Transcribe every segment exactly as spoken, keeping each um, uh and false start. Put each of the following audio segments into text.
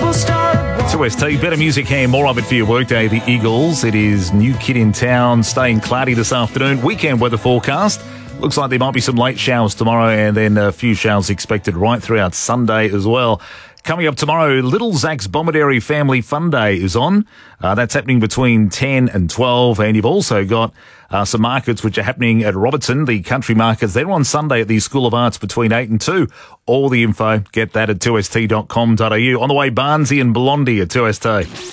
two S T, better music here, more of it for your workday. The Eagles, it is new kid in town, staying cloudy this afternoon. Weekend weather forecast. Looks like there might be some late showers tomorrow and then a few showers expected right throughout Sunday as well. Coming up tomorrow, Little Zach's Bomaderry Family Fun Day is on. Uh, that's happening between ten and twelve. And you've also got uh, some markets which are happening at Robertson, the country markets. They're on Sunday at the School of Arts between eight and two. All the info, get that at two S T dot com dot a u. On the way, Barnsey and Blondie at two S T.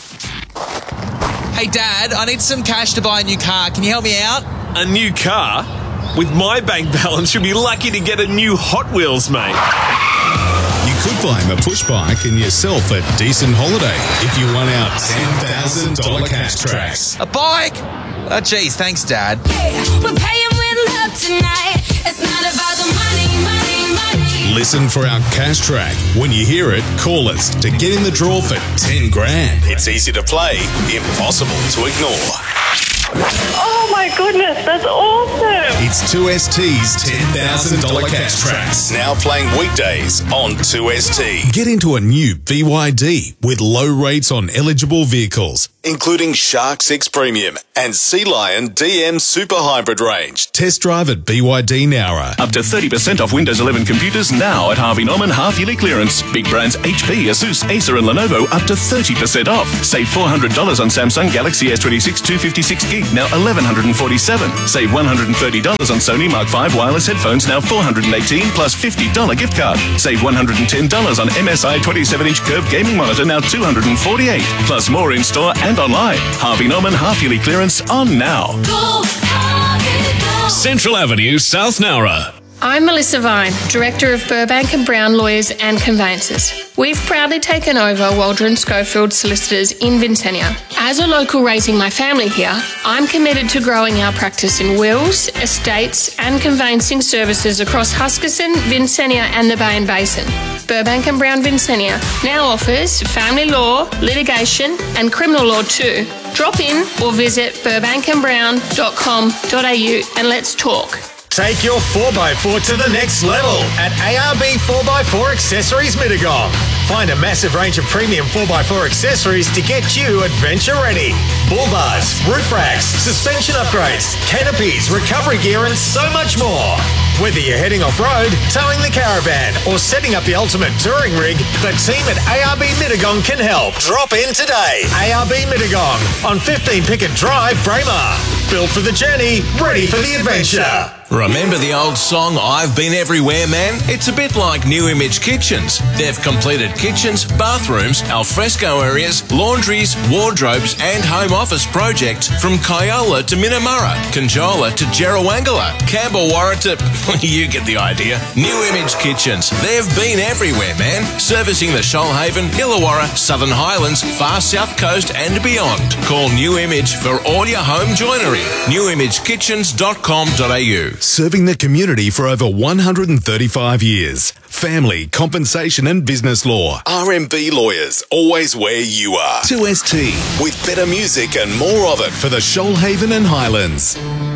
Hey, Dad, I need some cash to buy a new car. Can you help me out? A new car? With my bank balance, you'll be lucky to get a new Hot Wheels, mate. You could buy him a push bike and yourself a decent holiday if you won out ten thousand dollars cash tracks. A bike? Oh, geez, thanks, Dad. Hey, we're paying with love tonight. It's not about the money, money, money. Listen for our cash track. When you hear it, call us to get in the draw for ten grand. It's easy to play, impossible to ignore. Oh my goodness, that's awesome! It's two S T's ten thousand dollars cash tracks. Now playing weekdays on two S T. Get into a new B Y D with low rates on eligible vehicles, including Shark six Premium and Sea Lion D M Super Hybrid range. Test drive at B Y D Nowra. Up to thirty percent off Windows eleven computers now at Harvey Norman half-yearly clearance. Big brands H P, Asus, Acer and Lenovo up to thirty percent off. Save four hundred dollars on Samsung Galaxy S twenty-six two fifty-six gig, now eleven forty-seven. Save one hundred thirty dollars on Sony Mark five wireless headphones, now four hundred eighteen plus fifty dollars gift card. Save one hundred ten dollars on M S I twenty-seven inch curved gaming monitor, now two hundred forty-eight dollars. Plus more in store and online. Harvey Norman half-yearly clearance on now. Go, Harvey, go. Central Avenue, South Nowra. I'm Melissa Vine, Director of Burbank and Brown Lawyers and Conveyancers. We've proudly taken over Waldron Schofield Solicitors in Vincennia. As a local raising my family here, I'm committed to growing our practice in wills, estates and conveyancing services across Huskisson, Vincennia and the Bay and Basin. Burbank and Brown Vincennia now offers family law, litigation and criminal law too. Drop in or visit burbank and brown dot com dot a u and let's talk. Take your four by four to the next level at A R B four by four Accessories Mittagong. Find a massive range of premium four by four accessories to get you adventure ready. Bull bars, roof racks, suspension upgrades, canopies, recovery gear and so much more. Whether you're heading off-road, towing the caravan or setting up the ultimate touring rig, the team at A R B Mittagong can help. Drop in today. A R B Mittagong on fifteen Pickett Drive, Braemar. Built for the journey, ready for the adventure. Remember the old song, I've Been Everywhere, Man? It's a bit like New Image Kitchens. They've completed kitchens, bathrooms, alfresco areas, laundries, wardrobes and home office projects from Kyola to Minamurra, Conjola to Jerrawangala, Campbellwarra to... you get the idea. New Image Kitchens. They've been everywhere, man. Servicing the Shoalhaven, Illawarra, Southern Highlands, far south coast and beyond. Call New Image for all your home joinery. new image kitchens dot com dot a u. Serving the community for over one hundred thirty-five years. Family, compensation and business law. R M B Lawyers, always where you are. two S T, with better music and more of it for the Shoalhaven and Highlands.